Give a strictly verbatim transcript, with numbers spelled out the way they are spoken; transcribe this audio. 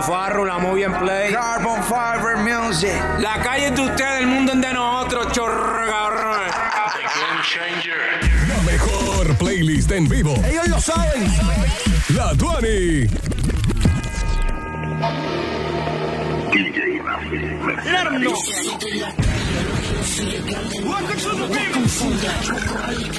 Farru, la movie en play. Carbon Fiber Music. La calle es de ustedes, el mundo es de nosotros, chorro, cabrón. The Game Changer. La mejor playlist en vivo. Ellos lo saben. La Tuani. D J Rafi.